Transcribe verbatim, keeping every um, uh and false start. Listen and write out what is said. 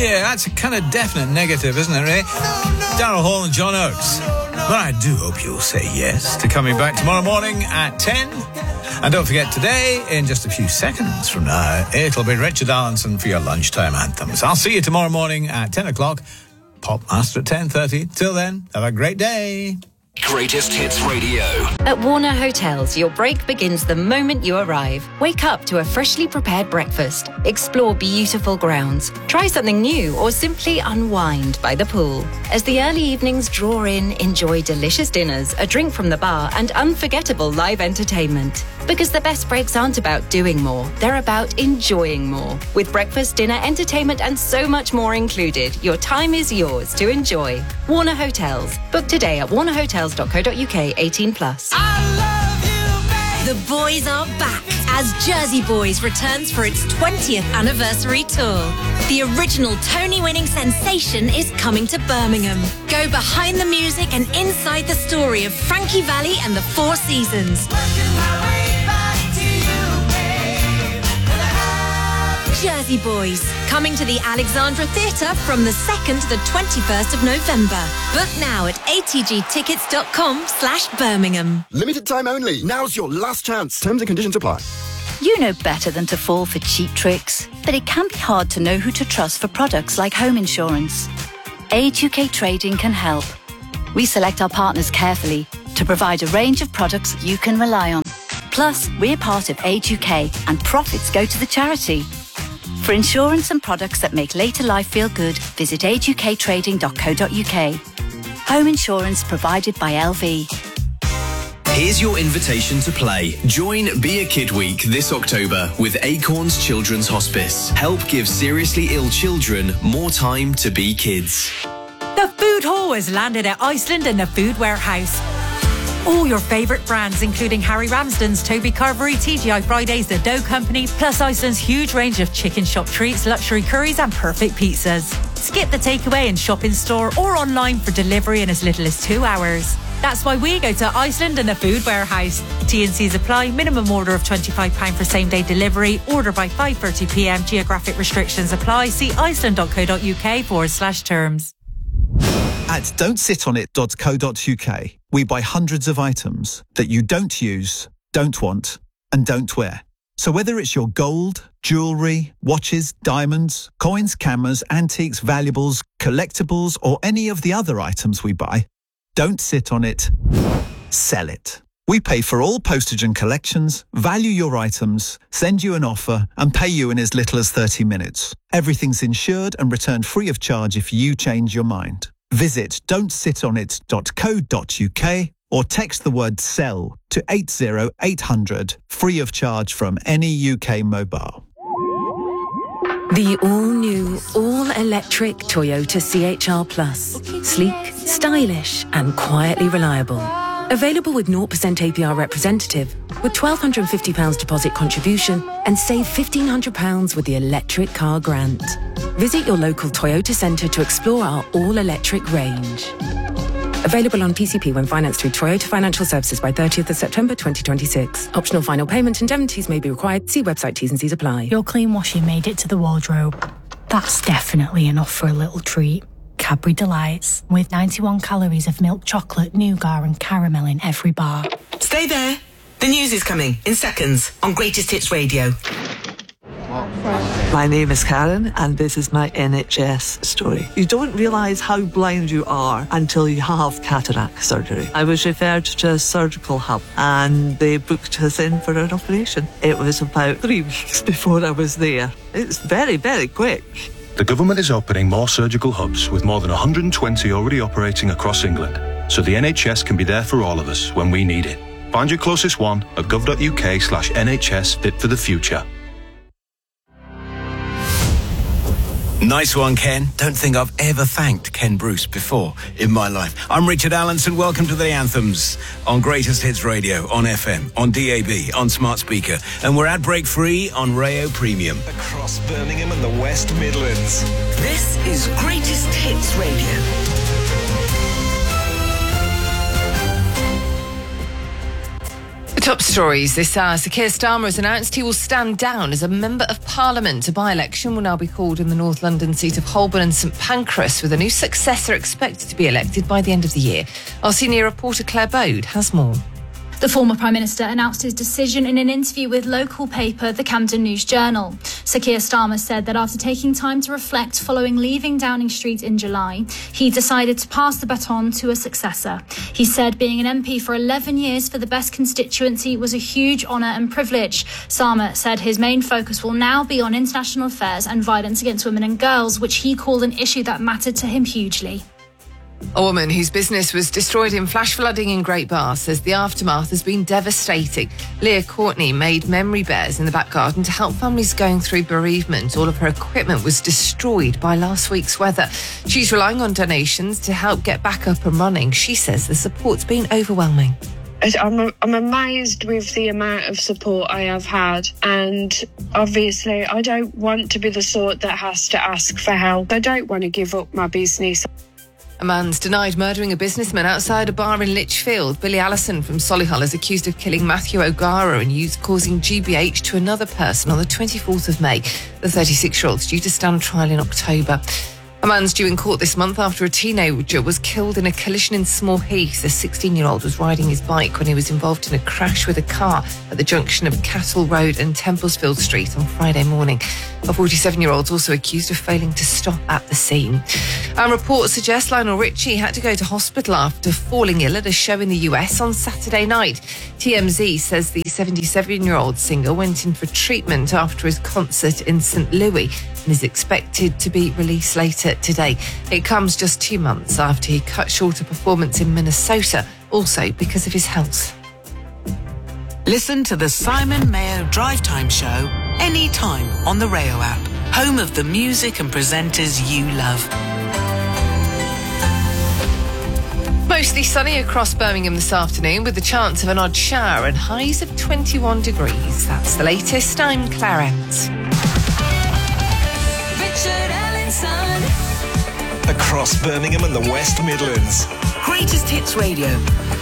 Yeah, that's a kind of definite negative, isn't it, really? Daryl Hall and John Oates. But I do hope you'll say yes to coming back tomorrow morning at ten. And don't forget, today, in just a few seconds from now, it'll be Richard Allenson for your lunchtime anthems. I'll see you tomorrow morning at ten o'clock. Pop Master at ten thirty. Till then, have a great day. Greatest Hits Radio. At Warner Hotels, your break begins the moment you arrive. Wake up to a freshly prepared breakfast. Explore beautiful grounds. Try something new or simply unwind by the pool. As the early evenings draw in, enjoy delicious dinners, a drink from the bar and unforgettable live entertainment. Because the best breaks aren't about doing more, they're about enjoying more. With breakfast, dinner, entertainment and so much more included, your time is yours to enjoy. Warner Hotels. Book today at warner hotels dot co dot uk. eighteen plus. The boys are back as Jersey Boys returns for its twentieth anniversary tour. The original Tony-winning sensation is coming to Birmingham. Go behind the music and inside the story of Frankie Valli and the Four Seasons. Jersey Boys, coming to the Alexandra Theatre from the second to the twenty-first of November. Book now at atgtickets.com slash Birmingham. Limited time only. Now's your last chance. Terms and conditions apply. You know better than to fall for cheap tricks, but it can be hard to know who to trust for products like home insurance. Age U K Trading can help. We select our partners carefully to provide a range of products you can rely on. Plus, we're part of Age U K and profits go to the charity. For insurance and products that make later life feel good, visit age u k trading dot co dot uk. Home insurance provided by L V. Here's your invitation to play. Join Be a Kid Week this October with Acorns Children's Hospice. Help give seriously ill children more time to be kids. The Food Hall has landed at Iceland and the Food Warehouse. All your favourite brands, including Harry Ramsden's, Toby Carvery, T G I Fridays, The Dough Company, plus Iceland's huge range of chicken shop treats, luxury curries and perfect pizzas. Skip the takeaway and shop in store or online for delivery in as little as two hours. That's why we go to Iceland and the Food Warehouse. T and C's apply. Minimum order of twenty-five pounds for same-day delivery. Order by five thirty p m. Geographic restrictions apply. See iceland dot co dot uk forward slash terms. At don't sit on it dot co dot uk, we buy hundreds of items that you don't use, don't want, and don't wear. So whether it's your gold, jewellery, watches, diamonds, coins, cameras, antiques, valuables, collectibles, or any of the other items we buy, don't sit on it, sell it. We pay for all postage and collections, value your items, send you an offer, and pay you in as little as thirty minutes. Everything's insured and returned free of charge if you change your mind. Visit don't sit on it dot co dot uk or text the word SELL to eight zero eight hundred, free of charge from any U K mobile. The all-new, all-electric Toyota C H R Plus. Sleek, stylish and quietly reliable. Available with zero percent A P R representative with one thousand two hundred fifty pounds deposit contribution and save fifteen hundred pounds with the electric car grant. Visit your local Toyota centre to explore our all-electric range. Available on P C P when financed through Toyota Financial Services by thirtieth of September twenty twenty-six. Optional final payment indemnities may be required. See website T's and C's apply. Your clean washing made it to the wardrobe. That's definitely enough for a little treat. Cadbury Delights, with ninety-one calories of milk chocolate, nougat and caramel in every bar. Stay there. The news is coming in seconds on Greatest Hits Radio. My name is Karen and this is my N H S story. You don't realise how blind you are until you have cataract surgery. I was referred to a surgical hub and they booked us in for an operation. It was about three weeks before I was there. It's very, very quick. The government is opening more surgical hubs with more than one hundred twenty already operating across England, so the N H S can be there for all of us when we need it. Find your closest one at gov.uk slash NHS Fit for the Future. Nice one, Ken. Don't think I've ever thanked Ken Bruce before in my life. I'm Richard Allenson. Welcome to the Anthems on Greatest Hits Radio, on F M, on D A B, on smart speaker. And we're ad break free on Rayo Premium. Across Birmingham and the West Midlands. This is Greatest Hits Radio. Top stories this hour. Sir Keir Starmer has announced he will stand down as a Member of Parliament. A by-election will now be called in the North London seat of Holborn and St Pancras, with a new successor expected to be elected by the end of the year. Our senior reporter Claire Bode has more. The former Prime Minister announced his decision in an interview with local paper The Camden News Journal. Sir Keir Starmer said that after taking time to reflect following leaving Downing Street in July, he decided to pass the baton to a successor. He said being an M P for eleven years for the Best constituency was a huge honour and privilege. Starmer said his main focus will now be on international affairs and violence against women and girls, which he called an issue that mattered to him hugely. A woman whose business was destroyed in flash flooding in Great Barr says the aftermath has been devastating. Leah Courtney made memory bears in the back garden to help families going through bereavement. All of her equipment was destroyed by last week's weather. She's relying on donations to help get back up and running. She says the support's been overwhelming. I'm, I'm amazed with the amount of support I have had, and obviously I don't want to be the sort that has to ask for help. I don't want to give up my business. A man's denied murdering a businessman outside a bar in Lichfield. Billy Allison from Solihull is accused of killing Matthew O'Gara and used causing G B H to another person on the twenty-fourth of May. The thirty-six-year-old's due to stand trial in October. A man's due in court this month after a teenager was killed in a collision in Small Heath. A sixteen-year-old was riding his bike when he was involved in a crash with a car at the junction of Castle Road and Templesfield Street on Friday morning. A forty-seven-year-old's also accused of failing to stop at the scene. And reports suggest Lionel Richie had to go to hospital after falling ill at a show in the U S on Saturday night. T M Z says the seventy-seven-year-old singer went in for treatment after his concert in Saint Louis and is expected to be released later today. It comes just two months after he cut short a performance in Minnesota, also because of his health. Listen to the Simon Mayo Drive Time Show anytime on the Rayo app, home of the music and presenters you love. Mostly sunny across Birmingham this afternoon with the chance of an odd shower and highs of twenty-one degrees. That's the latest. I'm Claire Evans. Richard Allenson. Across Birmingham and the West Midlands. Greatest Hits Radio.